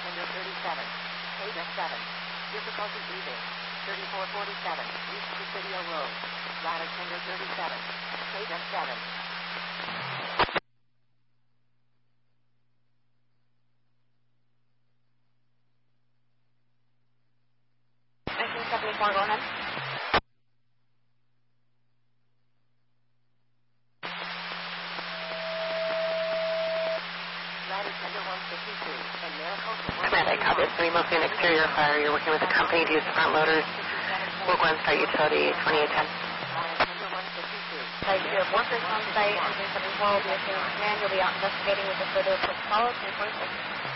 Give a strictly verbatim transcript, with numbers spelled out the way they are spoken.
tender thirty-seven. Page seven. Difficulty breathing. thirty-four forty-seven. East Presidio Road. Ladder tender thirty-seven. Page seven. nineteen seventy-four, go ahead. Ladder tender one fifty-two. And Maricopa. Commander, copy. It's three, mostly an exterior fire. You're working with a company to use front loaders. Work one, start utility twenty-eight ten. Site, you have workers on site. nineteen seventy-four will be assuming command. You'll be out investigating with the photo of follow-up. ten twenty-six.